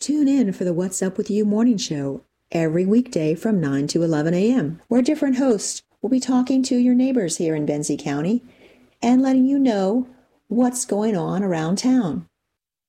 Tune in for the What's Up With You morning show every weekday from 9 to 11 a.m., where different hosts will be talking to your neighbors here in Benzie County and letting you know what's going on around town.